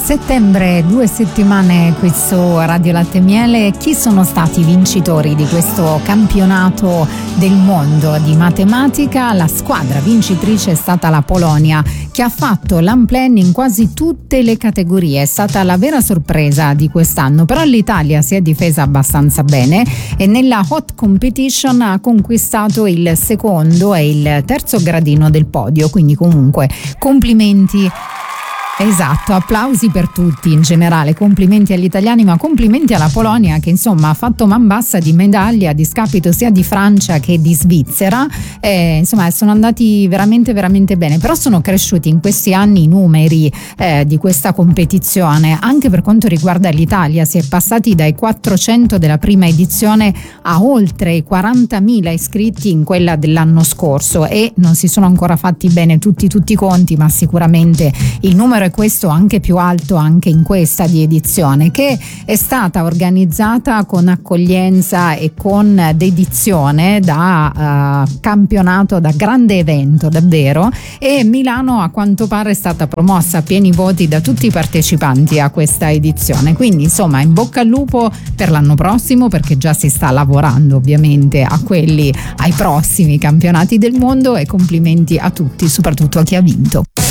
settembre, 2 settimane qui su Radio Latte e Miele. Chi sono stati i vincitori di questo campionato del mondo di matematica? La squadra vincitrice è stata la Polonia, che ha fatto l'unplan in quasi tutte le categorie. È stata la vera sorpresa di quest'anno, però l'Italia si è difesa abbastanza bene e nella hot competition ha conquistato il secondo e il terzo gradino del podio, quindi comunque complimenti. Esatto, applausi per tutti in generale, complimenti agli italiani, ma complimenti alla Polonia che insomma ha fatto man bassa di medaglie a discapito sia di Francia che di Svizzera. Insomma sono andati veramente veramente bene, però sono cresciuti in questi anni i numeri di questa competizione. Anche per quanto riguarda l'Italia si è passati dai 400 della prima edizione a oltre i 40.000 iscritti in quella dell'anno scorso, e non si sono ancora fatti bene tutti i conti, ma sicuramente il numero è questo, anche più alto anche in questa di edizione, che è stata organizzata con accoglienza e con dedizione da campionato, da grande evento davvero, e Milano a quanto pare è stata promossa a pieni voti da tutti i partecipanti a questa edizione. Quindi insomma in bocca al lupo per l'anno prossimo, perché già si sta lavorando ovviamente ai prossimi campionati del mondo, e complimenti a tutti, soprattutto a chi ha vinto.